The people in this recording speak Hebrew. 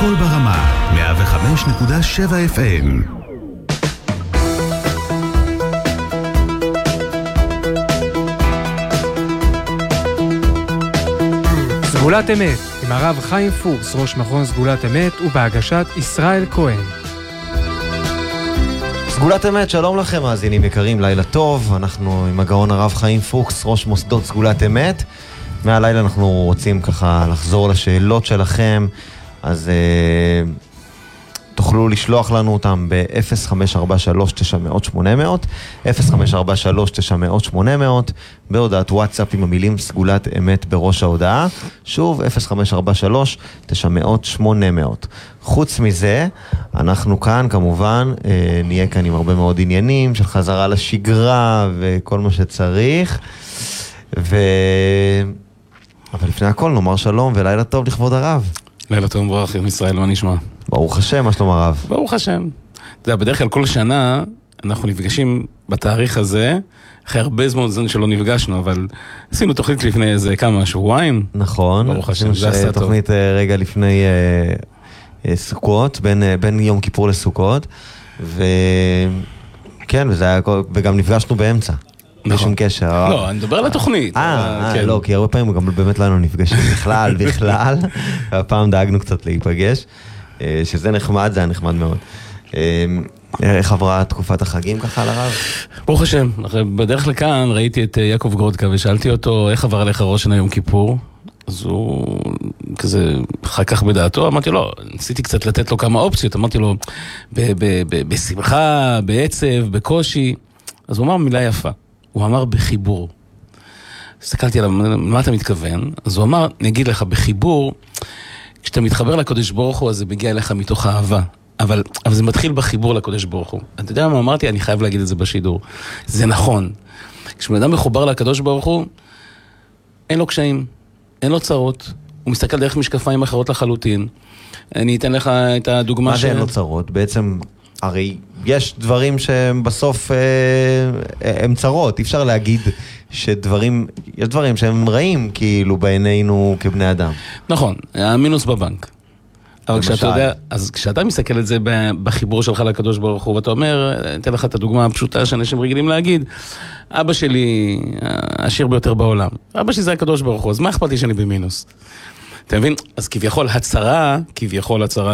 קול ברמה, 105.7 FM. סגולת אמת, עם הרב חיים פוקס, ראש מכון סגולת אמת, ובהגשת ישראל כהן. סגולת אמת, שלום לכם מאזינים יקרים, לילה טוב. אנחנו עם הגאון הרב חיים פוקס, ראש מוסדות סגולת אמת. מהלילה אנחנו רוצים ככה לחזור לשאלות שלכם, אז תוכלו לשלוח לנו אותם ב-0543-900-800, 0543-900-800, בהודעת וואטסאפ עם המילים סגולת אמת בראש ההודעה, שוב 0543-900-800. חוץ מזה, אנחנו כאן כמובן נהיה כאן עם הרבה מאוד עניינים של חזרה לשגרה וכל מה שצריך, אבל לפני הכל נאמר שלום ולילה טוב לכבוד הרב. לילה טוב ברוך, עם ישראל, מה נשמע? ברוך השם, מה שלום הרב? ברוך השם. אתה יודע, בדרך כלל כל שנה אנחנו נפגשים בתאריך הזה, אחרי הרבה זמן שלא נפגשנו, אבל עשינו תוכנית לפני איזה כמה שבועיים. נכון. ברוך השם, זה עשה טוב. תוכנית רגע לפני סוכות, בין יום כיפור לסוכות, וכן, וגם נפגשנו באמצע. נכון. בשום קשר. לא, אני מדבר על התוכנית. לא, כי הרבה פעמים גם באמת לא נפגשים בכלל, והפעם דאגנו קצת להיפגש, שזה נחמד, זה היה נחמד מאוד. איך עברה תקופת החגים ככה על הרב? ברוך השם, בדרך לכאן ראיתי את יעקב גרודקה ושאלתי אותו, איך עבר עליך ראש שנה יום כיפור? אז הוא כזה חכך בדעתו, אמרתי לו, ניסיתי קצת לתת לו כמה אופציות, אמרתי לו, בשמחה, בעצב, בקושי, אז הוא אמר מילה יפה. הוא אמר בחיבור. הסתכלתי עליו, מה אתה מתכוון? אז הוא אמר, נגיד לך, בחיבור, כשאתה מתחבר לקדוש ברוך הוא, אז זה מגיע אליך מתוך אהבה. אבל זה מתחיל בחיבור לקדוש ברוך הוא. אתה יודע מה אמרתי? אני חייב להגיד את זה בשידור. זה נכון. כשבן אדם מחובר לקדוש ברוך הוא, אין לו קשיים, אין לו צרות. הוא מסתכל דרך משקפיים אחרות לחלוטין. אני אתן לך את הדוגמה מה זה אין לו צרות? בעצם... הרי יש דברים שהם בסוף הם צרות, אי אפשר להגיד שדברים, יש דברים שהם רעים כאילו בעינינו כבני אדם. נכון, המינוס בבנק. אבל כשאתה יודע, אז כשאתה מסתכל את זה בחיבור שלך לקדוש ברוך הוא, ואתה אומר, אתן לך את הדוגמה הפשוטה שאנשים רגילים להגיד, אבא שלי העשיר ביותר בעולם, אבא שלי זה הקדוש ברוך הוא, אז מה אכפת לי שאני במינוס? אתה מבין? אז כביכול הצרה